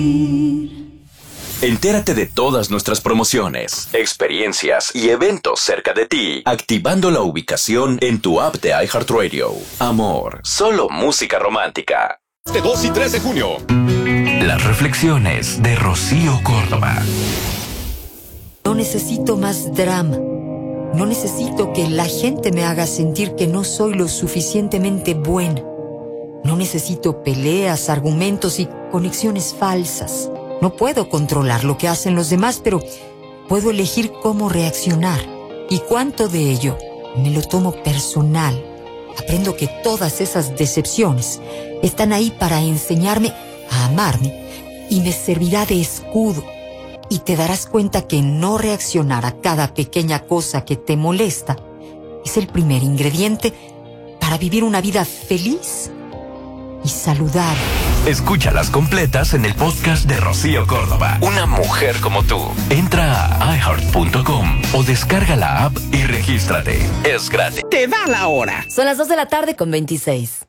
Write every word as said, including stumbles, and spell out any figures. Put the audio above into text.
Entérate de todas nuestras promociones, experiencias y eventos cerca de ti, activando la ubicación en tu app de iHeartRadio. Amor, solo música romántica. Este dos y tres de junio. Las reflexiones de Rocío Córdoba. No necesito más drama. No necesito que la gente me haga sentir que no soy lo suficientemente buena. No necesito peleas, argumentos y conexiones falsas. No puedo controlar lo que hacen los demás, pero puedo elegir cómo reaccionar. Y cuánto de ello me lo tomo personal. Aprendo que todas esas decepciones están ahí para enseñarme a amarme y me servirá de escudo. Y te darás cuenta que no reaccionar a cada pequeña cosa que te molesta es el primer ingrediente para vivir una vida feliz y saludable. Escúchalas completas en el podcast de Rocío Córdoba. Una mujer como tú. Entra a i heart punto com o descarga la app y regístrate. Es gratis. Te da la hora. Son las dos de la tarde con veintiséis.